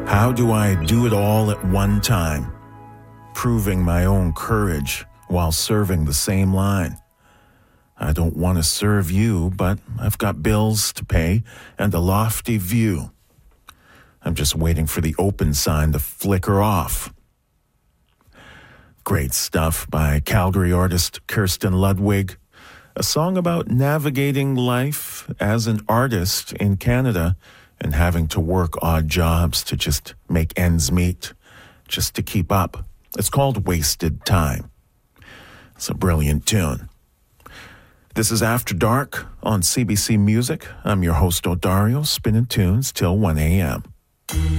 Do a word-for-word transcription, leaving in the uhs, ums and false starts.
How do I do it all at one time? Proving my own courage while serving the same line. I don't want to serve you, but I've got bills to pay and a lofty view. I'm just waiting for the open sign to flicker off. Great stuff by Calgary artist Kirsten Ludwig. A song about navigating life as an artist in Canada and having to work odd jobs to just make ends meet, just to keep up. It's called Wasted Time. It's a brilliant tune. This is After Dark on C B C Music. I'm your host, Odario, spinning tunes till one a.m.